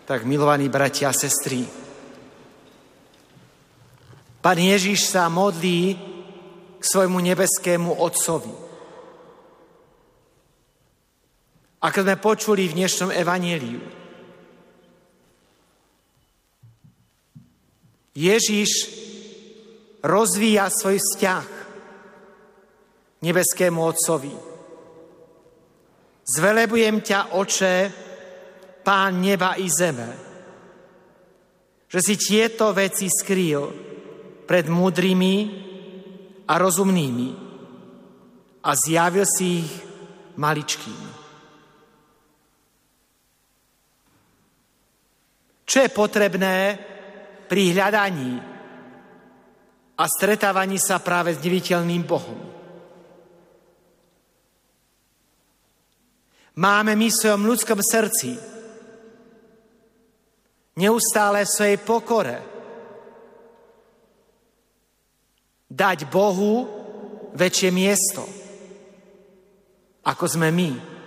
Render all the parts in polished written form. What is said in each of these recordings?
Tak, milovaní bratia a sestry, Pán Ježiš sa modlí k svojmu nebeskému Otcovi. Ako sme počuli v dnešnom evanjeliu, Ježiš rozvíja svoj vzťah nebeskému Otcovi. Zvelebujem ťa, Oče, Pán neba i zeme, že si tieto veci skrýl pred múdrymi a rozumnými a zjavil si ich maličkým. Čo je potrebné pri hľadaní a stretávaní sa práve s neviditeľným Bohom? Máme my v svojom ľudskom srdci neustále v svojej pokore dať Bohu väčšie miesto, ako sme my.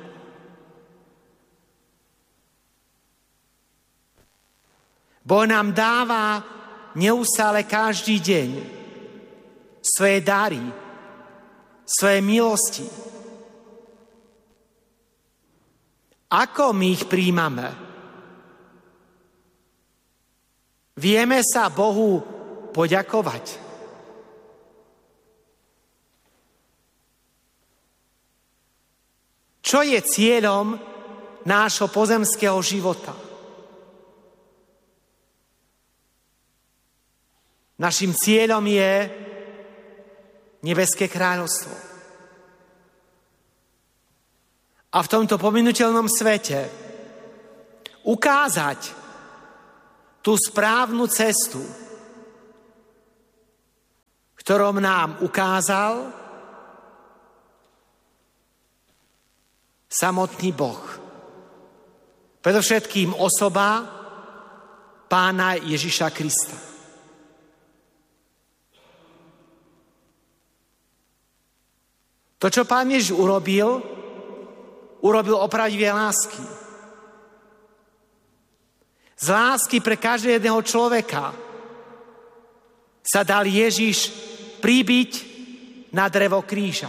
Boh nám dáva neustále každý deň svoje dary, svoje milosti. Ako my ich príjmame? Vieme sa Bohu poďakovať? Čo je cieľom nášho pozemského života? Naším cieľom je nebeské kráľovstvo. A v tomto pominuteľnom svete ukázať tú správnu cestu, ktorom nám ukázal samotný Boh. Predovšetkým osoba Pána Ježiša Krista. To, čo Pán Ježiš urobil opravdivé lásky. Z lásky pre každého jedného človeka sa dal Ježiš pribiť na drevo kríža.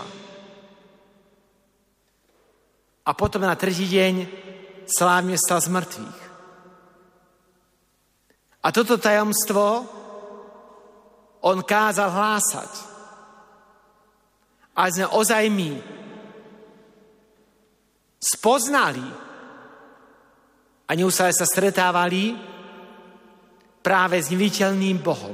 A potom na tretí deň slávne vstal z mŕtvych. A toto tajomstvo on kázal hlásať. A sme ozaj my spoznali a neustále sa stretávali práve s neviditeľným Bohom.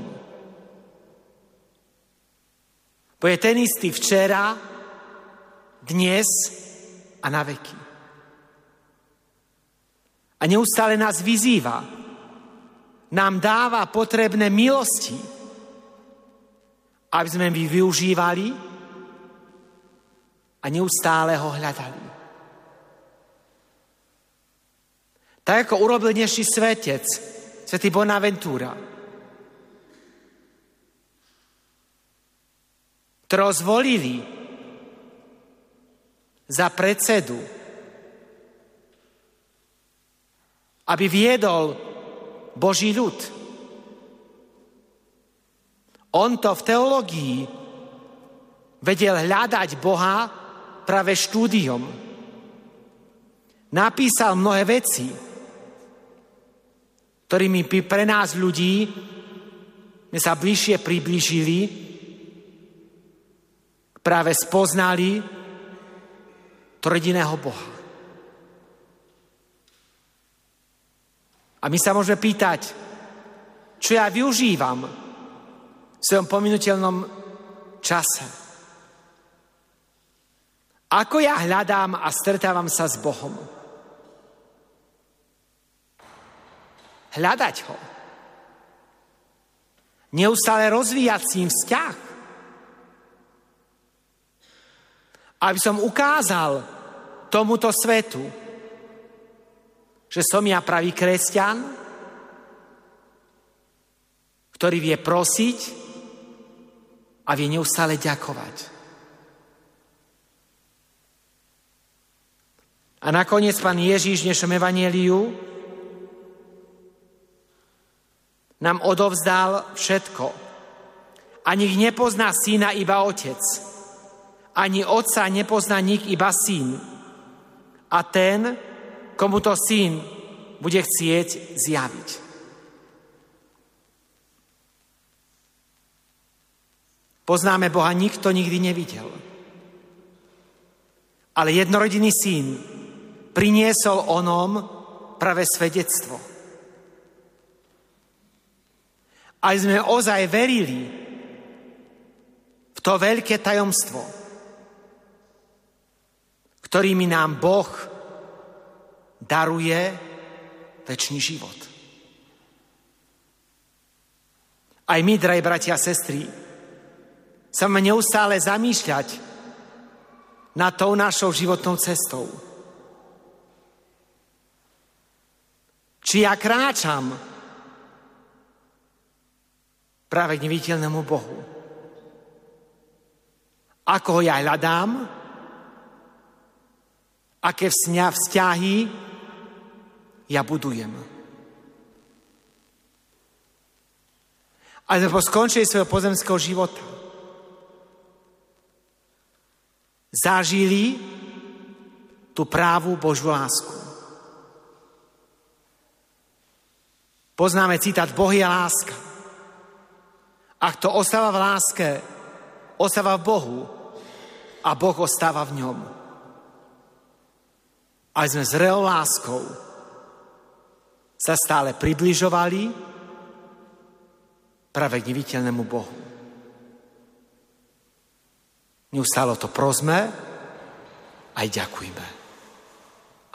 Bo je ten istý včera, dnes a na veky. A neustále nás vyzýva, nám dáva potrebné milosti, aby sme ich využívali a neustále ho hľadali. Tak ako urobil dnešný svetec, svätý Bonaventura, ktorého zvolili za predsedu, aby viedol Boží ľud. On to v teológii vedel hľadať Boha práve štúdiom. Napísal mnohé veci, ktorými pre nás ľudí sme sa bližšie priblížili, práve spoznali trojediného Boha. A my sa môžeme pýtať, čo ja využívam v svojom pominuteľnom čase. Ako ja hľadám a stretávam sa s Bohom. Hľadať ho. Neustále rozvíjať s ním vzťah. Aby som ukázal tomuto svetu, že som ja pravý kresťan, ktorý vie prosiť a vie neustále ďakovať. A nakoniec Pán Ježiš v dnešnom evanjeliu nám odovzdal všetko. A nech nepozná syna iba otec. Ani otca nepozná nik iba syn. A ten, komu to syn bude chcieť zjaviť. Poznáme Boha nikto nikdy nevidel. Ale jednorodinný syn priniesol onom práve svedectvo. A sme ozaj verili v to veľké tajomstvo, ktorými nám Boh daruje večný život. Aj my, drahí bratia a sestry, sa máme neustále zamýšľať nad tou našou životnou cestou. Či ja kráčam práve k neviditeľnému Bohu. Ako ho ja hľadám, aké vzťahy ja budujem. Ale po skončení svojho pozemského života zažili tú právu Božiu lásku. Poznáme citát Boh je láska. A kto ostáva v láske, ostáva v Bohu a Boh ostáva v ňom. A sme zrelou láskou sa stále približovali práve k neviditeľnému Bohu. Neustále to prosme aj ďakujme.